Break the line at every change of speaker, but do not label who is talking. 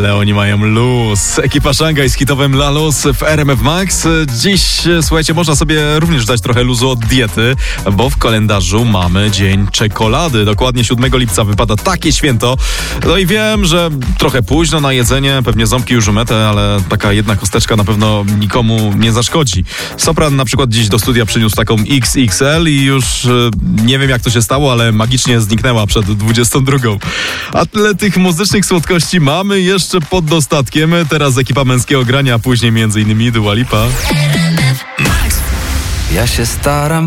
ale oni mają luz. Ekipa Szangaj z hitowym La Luz w RMF Max. Dziś, słuchajcie, można sobie również dać trochę luzu od diety, bo w kalendarzu mamy Dzień Czekolady. Dokładnie 7 lipca wypada takie święto. No i wiem, że trochę późno na jedzenie, pewnie ząbki już umyte, ale taka jedna kosteczka na pewno nikomu nie zaszkodzi. Sopran na przykład dziś do studia przyniósł taką XXL i już nie wiem jak to się stało, ale magicznie zniknęła przed 22. A tyle tych muzycznych słodkości mamy jeszcze pod dostatkiem. Teraz ekipa męskiego grania, a później m.in. Dua Lipa.
Ja się staram